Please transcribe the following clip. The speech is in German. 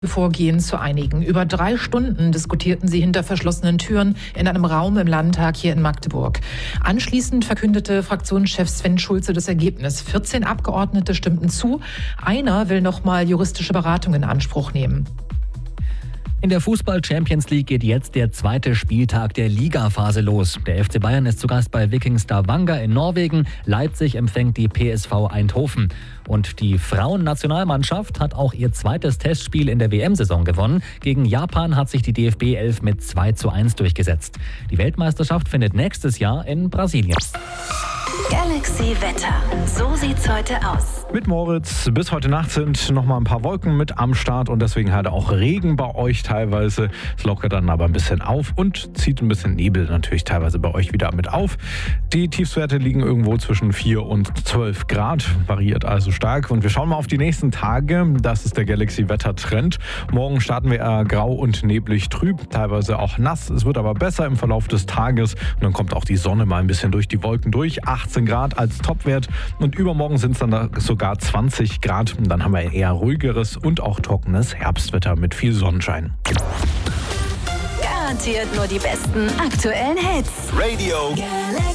Vorgehen zu einigen. Über 3 Stunden diskutierten sie hinter verschlossenen Türen in einem Raum im Landtag hier in Magdeburg. Anschließend verkündete Fraktionschef Sven Schulze das Ergebnis. 14 Abgeordnete stimmten zu. Einer will nochmal juristische Beratung in Anspruch nehmen. In der Fußball-Champions League geht jetzt der zweite Spieltag der Ligaphase los. Der FC Bayern ist zu Gast bei Viking Stavanger in Norwegen. Leipzig empfängt die PSV Eindhoven. Und die Frauennationalmannschaft hat auch ihr zweites Testspiel in der WM-Saison gewonnen. Gegen Japan hat sich die DFB 11 mit 2:1 durchgesetzt. Die Weltmeisterschaft findet nächstes Jahr in Brasilien. Galaxy Wetter. So sieht's heute aus. Mit Moritz. Bis heute Nacht sind noch mal ein paar Wolken mit am Start und deswegen halt auch Regen bei euch teilweise. Es lockert dann aber ein bisschen auf und zieht ein bisschen Nebel natürlich teilweise bei euch wieder mit auf. Die Tiefstwerte liegen irgendwo zwischen 4 und 12 Grad, variiert also stark. Und wir schauen mal auf die nächsten Tage. Das ist der Galaxy Wetter Trend. Morgen starten wir eher grau und neblig trüb, teilweise auch nass. Es wird aber besser im Verlauf des Tages und dann kommt auch die Sonne mal ein bisschen durch die Wolken durch. 18 Grad als Topwert und übermorgen sind es dann sogar 20 Grad. Und dann haben wir eher ruhigeres und auch trockenes Herbstwetter mit viel Sonnenschein. Garantiert nur die besten aktuellen Hits. Radio